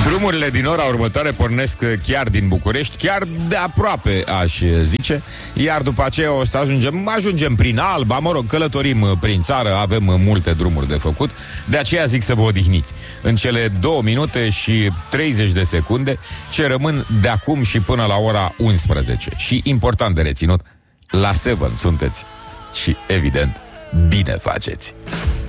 Drumurile din ora următoare pornesc chiar din București, chiar de aproape, aș zice. Iar după aceea o să ajungem prin Alba, mă rog, călătorim prin țară, avem multe drumuri de făcut. De aceea zic să vă odihniți în cele 2 minute și 30 de secunde ce rămân de acum și până la ora 11. Și important de reținut, la 7 sunteți și, evident, bine faceți.